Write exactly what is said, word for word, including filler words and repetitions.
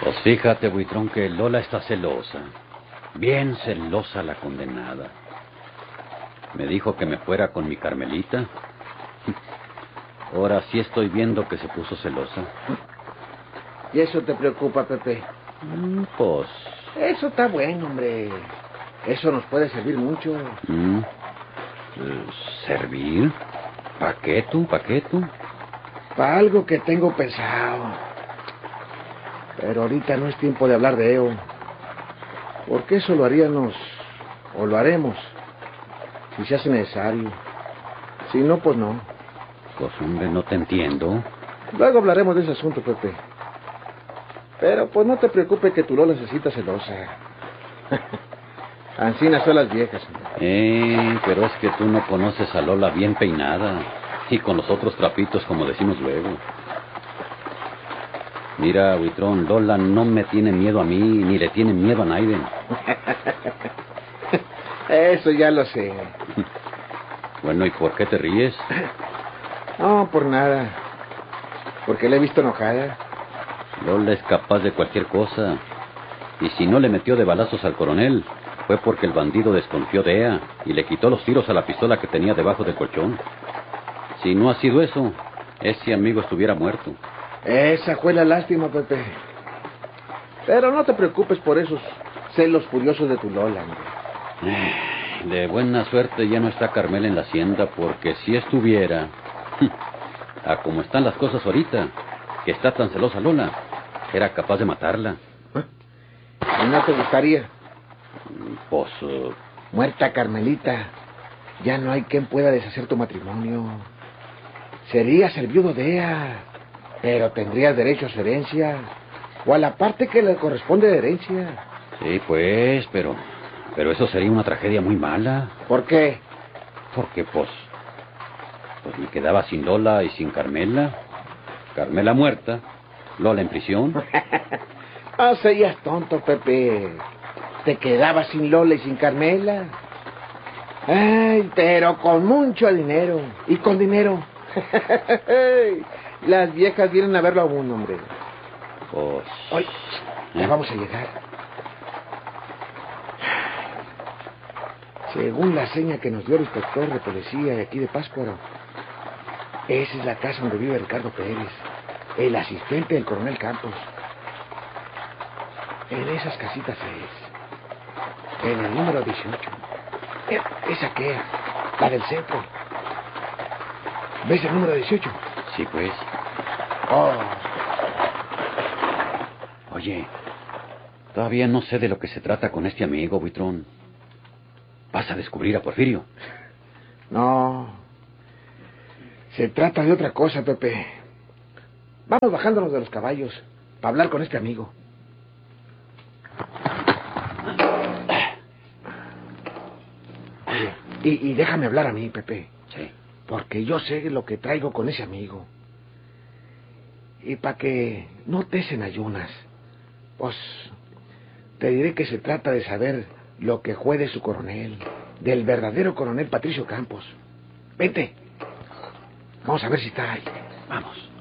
Pues fíjate, Buitrón, que Lola está celosa. Bien celosa la condenada. Me dijo que me fuera con mi Carmelita. Ahora sí estoy viendo que se puso celosa. ¿Y eso te preocupa, Pepe? Mm, pues... Eso está bueno, hombre. Eso nos puede servir mucho. Mm, eh, ¿Servir? ¿Pa' qué tú? ¿Pa' qué tú? Para algo que tengo pensado. Pero ahorita no es tiempo de hablar de ello. Porque eso lo haríamos, o lo haremos, si se hace necesario. Si no, pues no. Pues, hombre, no te entiendo. Luego hablaremos de ese asunto, Pepe. Pero pues no te preocupes que tu Lola necesita celosa. Ancinas son las viejas. Eh, pero es que tú no conoces a Lola bien peinada. Y con los otros trapitos, como decimos luego. Mira, Buitrón, Lola no me tiene miedo a mí, ni le tiene miedo a Naiden. Eso ya lo sé. Bueno, ¿y por qué te ríes? No, por nada. Porque la he visto enojada. Lola es capaz de cualquier cosa. Y si no le metió de balazos al coronel, fue porque el bandido desconfió de ella y le quitó los tiros a la pistola que tenía debajo del colchón. Si no ha sido eso, ese amigo estuviera muerto. Esa fue la lástima, Pepe. Pero no te preocupes por esos celos furiosos de tu Lola, hombre. De buena suerte ya no está Carmela en la hacienda, porque si estuviera... A como están las cosas ahorita, que está tan celosa Lola, era capaz de matarla. ¿Y no te gustaría? Pues... Uh... Muerta Carmelita, ya no hay quien pueda deshacer tu matrimonio. Serías el viudo de ella, pero tendrías derecho a su herencia, o a la parte que le corresponde de herencia. Sí, pues, pero... Pero eso sería una tragedia muy mala. ¿Por qué? Porque, pues... Pues me quedaba sin Lola y sin Carmela. Carmela muerta, Lola en prisión. No serías tonto, Pepe. Te quedabas sin Lola y sin Carmela. Ay, pero con mucho dinero. Y con dinero. Las viejas vienen a verlo a un hombre. Pues... Oye, ya ¿eh? Vamos a llegar. Según la seña que nos dio el inspector de policía de aquí de Pátzcuaro, esa es la casa donde vive Ricardo Pérez, el asistente del coronel Campos. En esas casitas es. En el número dieciocho. Esa que es, la del centro. ¿Ves el número dieciocho? Sí, pues. Oh. Oye, todavía no sé de lo que se trata con este amigo, Buitrón. ¿Vas a descubrir a Porfirio? No. Se trata de otra cosa, Pepe. Vamos bajándonos de los caballos para hablar con este amigo. Oye, y, y déjame hablar a mí, Pepe. Sí. Porque yo sé lo que traigo con ese amigo. Y para que no te en ayunas, pues te diré que se trata de saber lo que fue de su coronel, del verdadero coronel Patricio Campos. Vente. Vamos a ver si está ahí. Vamos.